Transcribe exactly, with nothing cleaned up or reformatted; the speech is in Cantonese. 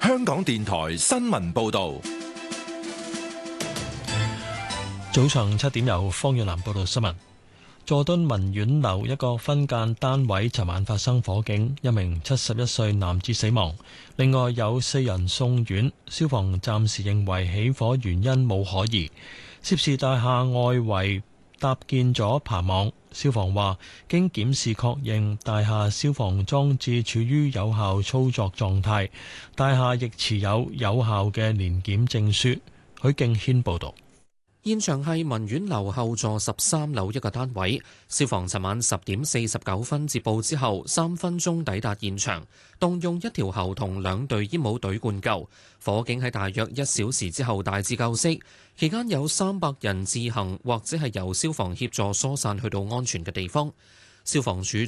香港電台新聞報道。 早上七點由方遠南報道新聞。佐敦文苑樓一個分間單位尋晚發生火警，一名七十一歲男子死亡，另外有四人送院。消防暫時認為起火原因冇可疑。涉事大廈外圍搭建咗爬網，消防話經檢視確認大廈消防裝置處於有效操作狀態，大廈亦持有有效嘅年檢證書。許敬軒報導。 現場係文苑樓後座十三樓一個單位，消防尋晚十點四十九分接報之後，三分鐘抵達現場，動用一條喉同兩隊煙霧隊灌救。火警喺大約一小時之後大致救熄，期間有三百人自行或者係由消防協助疏散去到安全嘅地方。消防處